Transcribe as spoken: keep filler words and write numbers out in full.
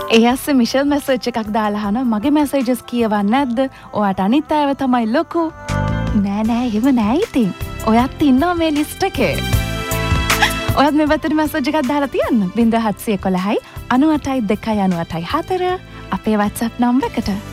ඒ ඇස්සේ Michelle message එකක් දාලා අහනවා මගේ මැසේජස් කියවන්නේ නැද්ද? ඔයාට අනිත් අයව තමයි ලොකු. නෑ නෑ එහෙම නෑ ඉතින්. ඔයත් ඉන්නවා මේ ලිස්ට් එකේ. ඔයත් මේ පැත්තට මැසේජ් එකක් දාලා තියන්න. ज़ीरो सात एक एक අනූ අටයි දෙකයි අනූ අටයි හතර අපේ WhatsApp නම්බර් එකට.